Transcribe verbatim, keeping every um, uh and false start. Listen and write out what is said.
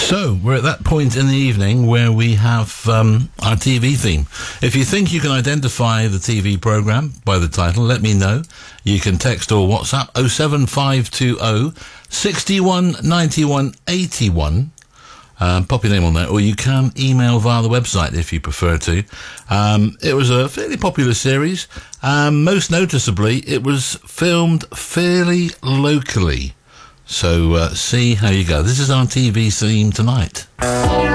So, we're at that point in the evening where we have um, our T V theme. If you think you can identify the T V programme by the title, let me know. You can text or WhatsApp oh seven five two oh, six one nine one eight one. Um, pop your name on there, or you can email via the website if you prefer to. Um, it was a fairly popular series. Um, most noticeably, it was filmed fairly locally. So uh, see how you go. This is our T V theme tonight.